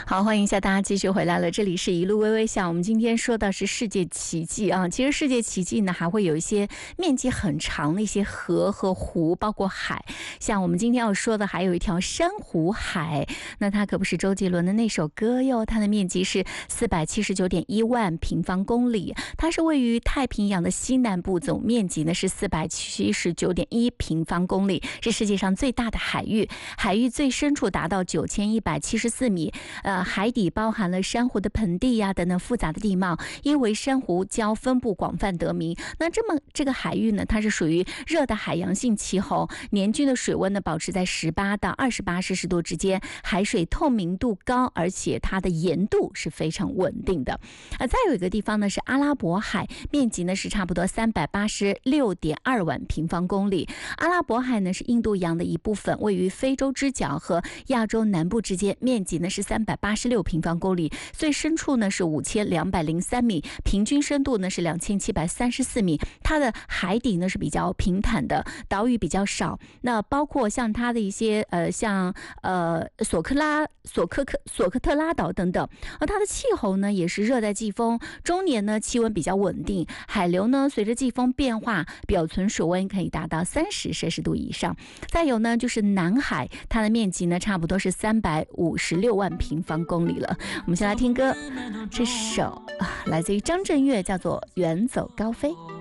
好，欢迎一下大家继续回来了，这里是一路微微笑。我们今天说的是世界奇迹啊，其实世界奇迹呢还会有一些面积很长的一些河和湖，包括海。像我们今天要说的还有一条珊瑚海，那它可不是周杰伦的那首歌哟，它的面积是479.1万平方公里，它是位于太平洋的西南部，总面积呢是479.1平方公里，是世界上最大的海域，海域最深处达到9174米。海底包含了珊瑚的盆地呀等等复杂的地貌，因为珊瑚礁分布广泛得名。那这个海域呢，它是属于热带海洋性气候，年均的水温呢保持在18到28摄氏度之间，海水透明度高，而且它的盐度是非常稳定的。再有一个地方呢是阿拉伯海，面积呢是差不多386.2万平方公里。阿拉伯海呢是印度洋的一部分，位于非洲之角和亚洲南部之间，面积呢是386平方公里，最深处呢是5203米，平均深度呢是2734米。它的海底呢是比较平坦的，岛屿比较少。那包括像它的一些索科特拉岛等等，而它的气候呢也是热带季风，终年呢气温比较稳定，海流呢随着季风变化，表层水温可以达到30摄氏度以上。再有呢就是南海，它的面积呢差不多是356万平方公里了。我们先来听歌，这首来自于张震岳，叫做《远走高飞》。